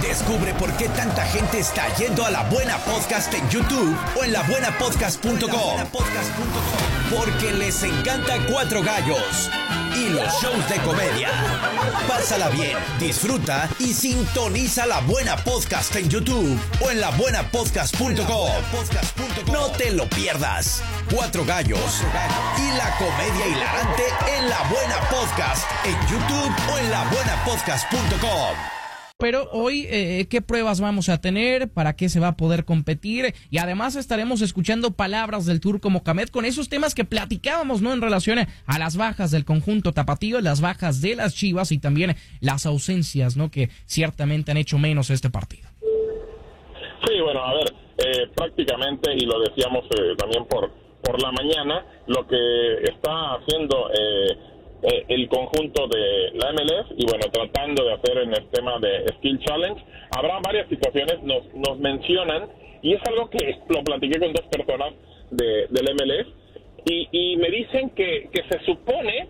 Descubre por qué tanta gente está yendo a La Buena Podcast en YouTube o en labuenapodcast.com. Porque les encanta Cuatro Gallos y los shows de comedia. Pásala bien, disfruta y sintoniza La Buena Podcast en YouTube o en labuenapodcast.com. No te lo pierdas. Cuatro Gallos y la comedia hilarante en La Buena Podcast en YouTube o en labuenapodcast.com. Pero hoy, ¿qué pruebas vamos a tener? ¿Para qué se va a poder competir? Y además estaremos escuchando palabras del Turco Mohamed con esos temas que platicábamos, ¿no? En relación a las bajas del conjunto tapatío, las bajas de las Chivas y también las ausencias, ¿no? Que ciertamente han hecho menos este partido. Sí, bueno, a ver, prácticamente, y lo decíamos también por la mañana, lo que está haciendo el conjunto de la MLS y bueno, tratando de hacer en el tema de Skill Challenge, habrá varias situaciones, nos mencionan, y es algo que lo platiqué con dos personas del MLS, y me dicen que se supone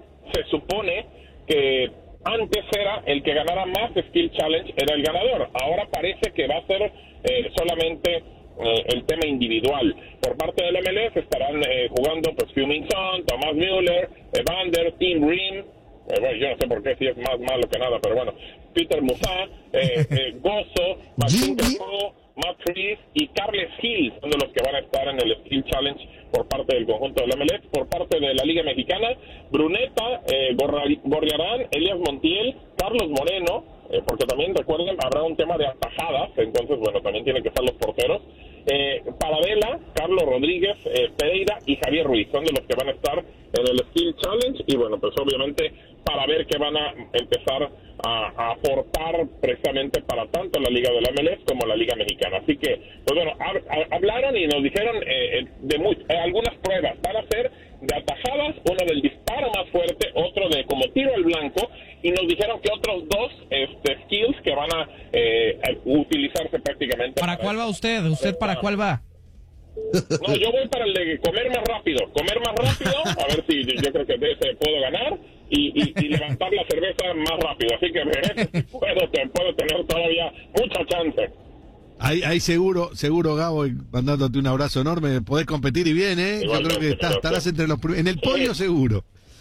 que antes era el que ganara más Skill Challenge era el ganador, ahora parece que va a ser solamente el tema individual. Por parte del MLS estarán jugando pues Heung-min Son, Thomas Müller, Evander, Tim Ream, bueno, yo no sé por qué si es más malo que nada, pero bueno, Peter Musa, Gozo, Martín Cafó, Matt Reeves y Carles Gil son de los que van a estar en el Skill Challenge por parte del conjunto del MLS. Por parte de la Liga Mexicana, Bruneta, Gorriarán, Elias Montiel, Carlos Moreno, porque también recuerden, habrá un tema de atajadas, entonces bueno, también tienen que estar los porteros. Paradela, Carlos Rodríguez, Pereira y Javier Ruiz son de los que van a estar en el Skill Challenge y bueno, pues obviamente para ver qué van a empezar a aportar precisamente para tanto la Liga de la MLS como la Liga Mexicana. Así que, pues bueno, hablaron y nos dijeron algunas pruebas. Van a ser de atajadas, uno del disparo más fuerte, otro de como tiro al blanco, y nos dijeron que otros dos skills que van a utilizarse prácticamente. ¿Para cuál va usted? ¿Usted para cuál va? No, yo voy para el de comer más rápido, a ver si yo creo que de ese puedo ganar y levantar la cerveza más rápido, así que puedo tener todavía mucha chance. Ahí seguro Gabo, mandándote un abrazo enorme, podés competir y bien, yo creo que estarás entre los primeros, en el podio seguro.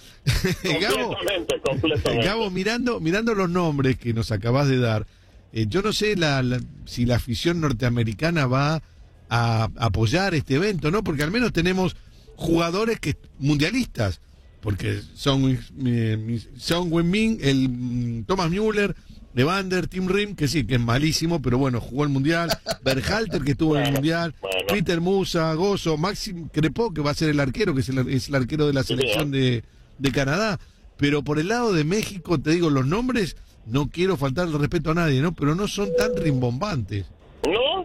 Completamente. Gabo, mirando los nombres que nos acabas de dar, yo no sé si la afición norteamericana va a apoyar este evento, ¿no? Porque al menos tenemos jugadores mundialistas, porque Son Heung-min, el Thomas Müller, Evander, Tim Ream, que sí, que es malísimo, pero bueno, jugó el Mundial, Berhalter, que estuvo en el Mundial, Peter Musa, Gozo, Maxim Crepeau, que va a ser el arquero, que es el arquero de la selección de Canadá. Pero por el lado de México, te digo, los nombres, no quiero faltar el respeto a nadie, ¿no? Pero no son tan rimbombantes. No.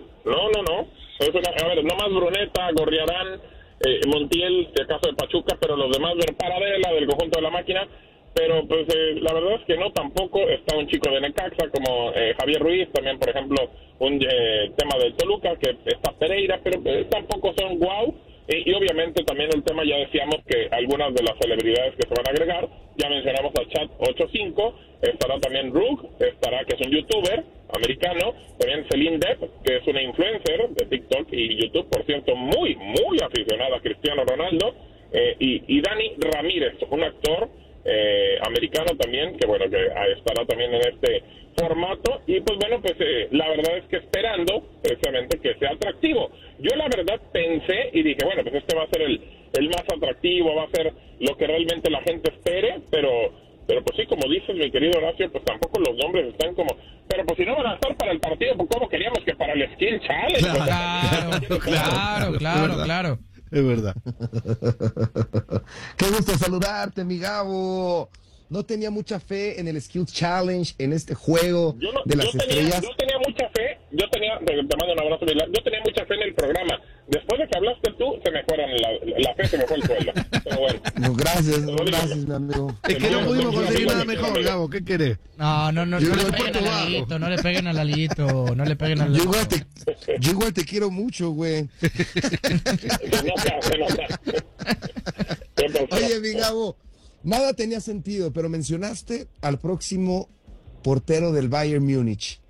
A ver, nomás Bruneta, Gorriarán, Montiel, de caso de Pachuca, pero los demás, Paradela del conjunto de la máquina, pero pues la verdad es que no, tampoco está un chico de Necaxa como Javier Ruiz, también por ejemplo un tema del Toluca, que está Pereira, pero tampoco son guau. Y obviamente también el tema, ya decíamos que algunas de las celebridades que se van a agregar, ya mencionamos a Chat85, estará también Rug, estará, que es un youtuber americano, también Celine Depp, que es una influencer de TikTok y YouTube, por cierto, muy aficionada a Cristiano Ronaldo, y Dani Ramírez, un actor americano también, que bueno, que estará también en este formato, y pues bueno, pues la verdad es que esperando precisamente que sea atractivo. Yo la verdad pensé y dije, bueno, pues este va a ser el más atractivo, va a ser lo que realmente la gente espere, pero pues sí, como dices, mi querido Horacio, pues tampoco los nombres están como, pero pues si no van a estar para el partido, pues ¿cómo queríamos que para el Skill Challenge? Claro. Es verdad. Qué gusto saludarte, mi Gabo. No tenía mucha fe en el Skills Challenge, en este juego de las estrellas. Yo tenía mucha fe, te mando un abrazo, yo tenía mucha fe en el programa. Después de que hablaste tú, se me fueron la fe, se me fue el suelo. Pero bueno. No, gracias, mi amigo. Es que no pudimos conseguir nada mejor, Gabo, ¿qué querés? No le peguen al Lalito, no le peguen al Lalito. Yo igual te quiero mucho, güey. Oye, mi Gabo, nada tenía sentido, pero mencionaste al próximo portero del Bayern Múnich.